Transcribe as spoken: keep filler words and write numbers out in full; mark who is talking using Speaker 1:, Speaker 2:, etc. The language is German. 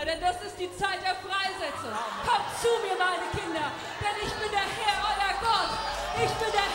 Speaker 1: denn das ist die Zeit der Freisetzung. Kommt zu mir, meine Kinder, denn ich bin der Herr, euer Gott. Ich bin der